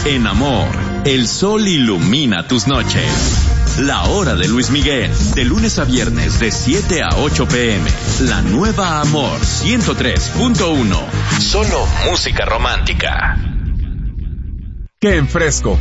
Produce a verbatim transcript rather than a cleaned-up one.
En Amor, el sol ilumina tus noches. La hora de Luis Miguel, de lunes a viernes de siete a ocho pm. La nueva Amor ciento tres punto uno. Solo música romántica. Que en Fresco